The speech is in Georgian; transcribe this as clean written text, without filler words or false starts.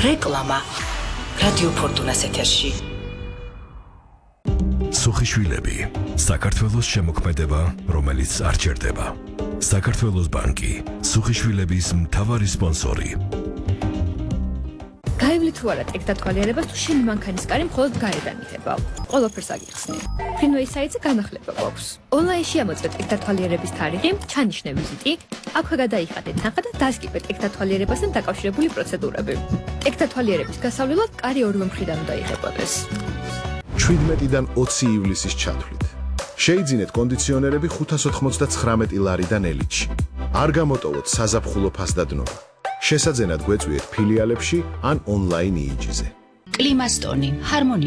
რეკლამა რადიო ფორტუნას ეთერში. სუხიშვილები, საქართველოს შემოქმედება, რომელიც არ ჩერდება. საქართველოს ბანკი, სუხიშვილების მთავარი სპონსორი. გაივლი თუ არა ტექდათვალიერებას თუ შენი მანქანის კარი მხოლოდ გარედან იხება. ყველაფერს აგიხსნი. Greenway საიტზე განახლება გვაქვს. ონლაინში ამოწმე ტექდათვალიერების თარიღი, ჩანიშნე ვიზიტი, აქვე გადაიხადე თანხა და დასკიპე ტექდათვალიერებასთან დაკავშირებული პროცედურები. ტექდათვალიერების გასავლელად კარი ორივე მხრიდან უნდა იღებოდეს. 17-დან 20 ივლისის ჩათვლით. შეიძინეთ კონდიციონერები 599 ლარიდან ელიტში. არ გამოტოვოთ საზაფხულო ფასდადნობა. შესაძენად გვეწვიეთ ფილიალებში ან ონლაინ იიჯზე. კლიმასტონი, ჰარმონია